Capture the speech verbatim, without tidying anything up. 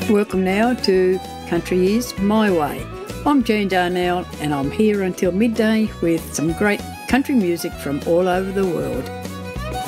Welcome now to Country Is My Way. I'm Jean Darnell and I'm here until midday with some great country music from all over the world.